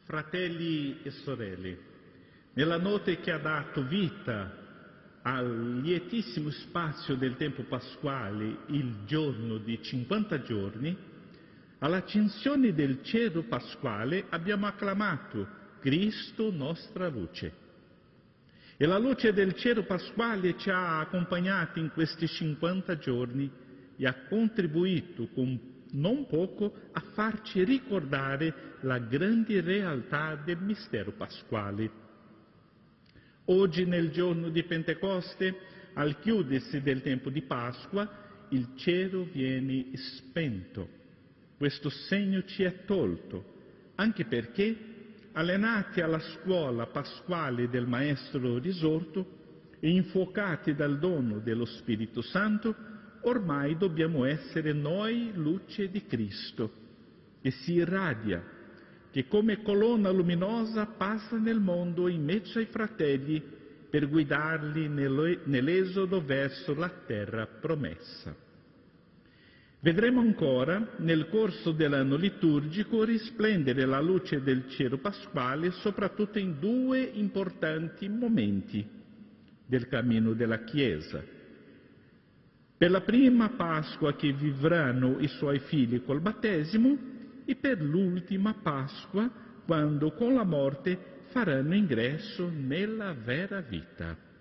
Fratelli e sorelle, nella notte che ha dato vita al lietissimo spazio del tempo pasquale, il giorno di 50 giorni, all'accensione del cero pasquale abbiamo acclamato Cristo nostra luce. E la luce del cero pasquale ci ha accompagnati in questi 50 giorni e ha contribuito con non poco a farci ricordare la grande realtà del mistero pasquale. Oggi, nel giorno di Pentecoste, al chiudersi del tempo di Pasqua, il cielo viene spento. Questo segno ci è tolto, anche perché, allenati alla scuola pasquale del Maestro risorto e infuocati dal dono dello Spirito Santo, ormai dobbiamo essere noi luce di Cristo, che si irradia, che come colonna luminosa passa nel mondo in mezzo ai fratelli per guidarli nell'esodo verso la terra promessa. Vedremo ancora, nel corso dell'anno liturgico, risplendere la luce del cielo pasquale soprattutto in due importanti momenti del cammino della Chiesa. Per la prima Pasqua che vivranno i suoi figli col battesimo e per l'ultima Pasqua quando con la morte faranno ingresso nella vera vita.